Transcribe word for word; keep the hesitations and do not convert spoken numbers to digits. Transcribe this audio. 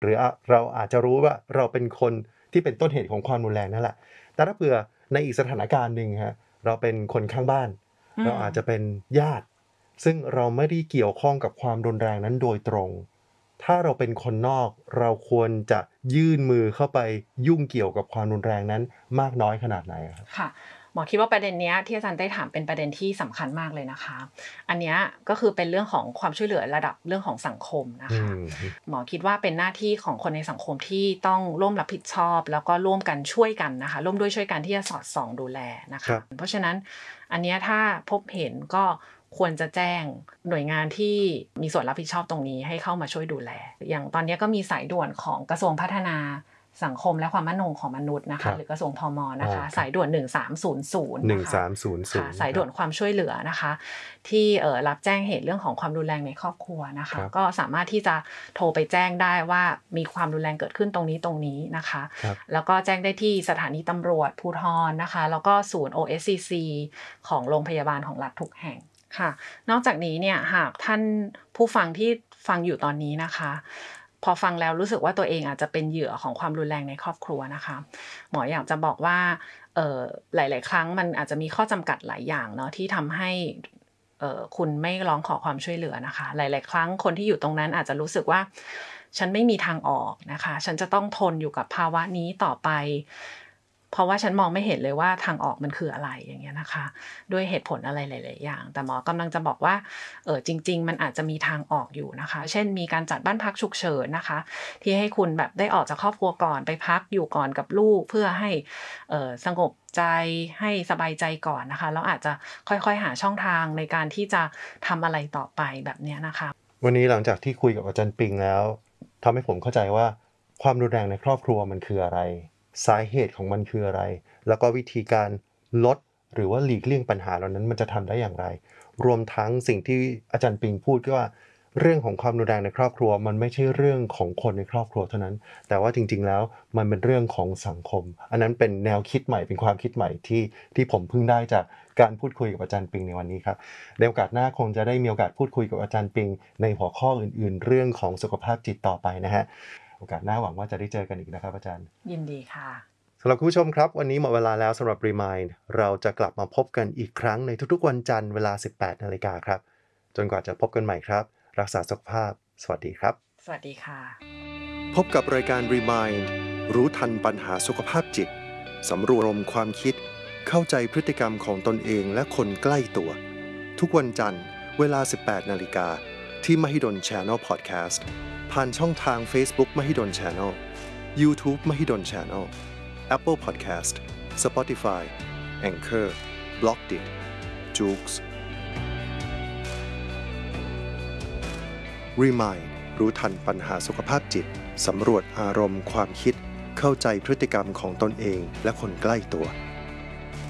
หรือเราอาจจะรู้ว่าเราเป็นคนที่เป็นต้นเหตุของความรุนแรงนั่นแหละแต่ถ้าเผื่อในอีกสถานการณ์หนึ่งฮะเราเป็นคนข้างบ้านเราอาจจะเป็นญาติซึ่งเราไม่ได้เกี่ยวข้องกับความรุนแรงนั้นโดยตรงถ้าเราเป็นคนนอกเราควรจะยื่นมือเข้าไปยุ่งเกี่ยวกับความรุนแรงนั้นมากน้อยขนาดไหนครับค่ะหมอคิดว่าประเด็นนี้ที่อาจารย์ได้ถามเป็นประเด็นที่สำคัญมากเลยนะคะอันนี้ก็คือเป็นเรื่องของความช่วยเหลือระดับเรื่องของสังคมนะคะหมอคิดว่าเป็นหน้าที่ของคนในสังคมที่ต้องร่วมรับผิดชอบแล้วก็ร่วมกันช่วยกันนะคะร่วมด้วยช่วยกันที่จะสอดส่องดูแลนะคะเพราะฉะนั้นอันนี้ถ้าพบเห็นก็ควรจะแจ้งหน่วยงานที่มีส่วนรับผิดชอบตรงนี้ให้เข้ามาช่วยดูแลอย่างตอนนี้ก็มีสายด่วนของกระทรวงพัฒนาสังคมและความมั่นคงของมนุษย์นะคะหรือกระทรวงพมนะคะสายด่วนหนึ่งสามศูนย์ศูนย์นะคะค่ะสายด่วนความช่วยเหลือนะคะที่เอ่อรับแจ้งเหตุเรื่องของความรุนแรงในครอบครัวนะคะก็สามารถที่จะโทรไปแจ้งได้ว่ามีความรุนแรงเกิดขึ้นตรงนี้ตรงนี้นะคะแล้วก็แจ้งได้ที่สถานีตำรวจภูธรนะคะแล้วก็ศูนย์ โอ เอส ซี ซี ของโรงพยาบาลของรัฐทุกแห่งค่ะนอกจากนี้เนี่ยหากท่านผู้ฟังที่ฟังอยู่ตอนนี้นะคะพอฟังแล้วรู้สึกว่าตัวเองอาจจะเป็นเหยื่อของความรุนแรงในครอบครัวนะคะหมออยากจะบอกว่าเอ่อหลายๆครั้งมันอาจจะมีข้อจำกัดหลายอย่างเนาะที่ทำให้เอ่อคุณไม่ร้องขอความช่วยเหลือนะคะหลายๆครั้งคนที่อยู่ตรงนั้นอาจจะรู้สึกว่าฉันไม่มีทางออกนะคะฉันจะต้องทนอยู่กับภาวะนี้ต่อไปเพราะว่าฉันมองไม่เห็นเลยว่าทางออกมันคืออะไรอย่างเงี้ยนะคะด้วยเหตุผลอะไรหลายๆอย่างแต่หมอกำลังจะบอกว่าเออจริงๆมันอาจจะมีทางออกอยู่นะคะเช่นมีการจัดบ้านพักฉุกเฉินนะคะที่ให้คุณแบบได้ออกจากครอบครัวก่อนไปพักอยู่ก่อนกับลูกเพื่อให้เออสงบใจให้สบายใจก่อนนะคะแล้วอาจจะค่อยๆหาช่องทางในการที่จะทำอะไรต่อไปแบบนี้นะคะวันนี้หลังจากที่คุยกับอาจารย์ปิงแล้วทำให้ผมเข้าใจว่าความรุนแรงในครอบครัวมันคืออะไรสาเหตุของมันคืออะไรแล้วก็วิธีการลดหรือว่าหลีกเลี่ยงปัญหาเหล่านั้นมันจะทำได้อย่างไรรวมทั้งสิ่งที่อาจารย์ปิงพูดก็ว่าเรื่องของความรุนแรงในครอบครัวมันไม่ใช่เรื่องของคนในครอบครัวเท่านั้นแต่ว่าจริงๆแล้วมันเป็นเรื่องของสังคมอันนั้นเป็นแนวคิดใหม่เป็นความคิดใหม่ที่ที่ผมเพิ่งได้จากการพูดคุยกับอาจารย์ปิงในวันนี้ครับในโอกาสหน้าคงจะได้มีโอกาสพูดคุยกับอาจารย์ปิงในหัวข้ออื่นๆเรื่องของสุขภาพจิตต่อไปนะฮะโอกาสหน้าหวังว่าจะได้เจอกันอีกนะครับอาจารย์ยินดีค่ะสำหรับคุณผู้ชมครับวันนี้หมดเวลาแล้วสำหรับ Remind เราจะกลับมาพบกันอีกครั้งในทุกๆวันจันทร์เวลา สิบแปดนาฬิกาครับจนกว่าจะพบกันใหม่ครับรักษาสุขภาพสวัสดีครับสวัสดีค่ะพบกับรายการ Remind รู้ทันปัญหาสุขภาพจิตสำรวมความคิดเข้าใจพฤติกรรมของตนเองและคนใกล้ตัวทุกวันจันทร์เวลา สิบแปดนาฬิกาที่ Mahidol Channel Podcast ผ่านช่องทาง Facebook Mahidol Channel YouTube Mahidol Channel Apple Podcast Spotify Anchor Blockdit Joox Remind รู้ทันปัญหาสุขภาพจิตสำรวจอารมณ์ความคิดเข้าใจพฤติกรรมของตนเองและคนใกล้ตัว